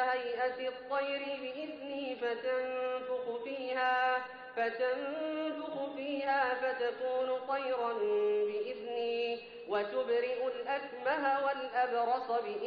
كهيئة الطير بإذني فتنفخ فيها فتكون طيرا بإذني وتبرئ الأكمه والأبرص بإذني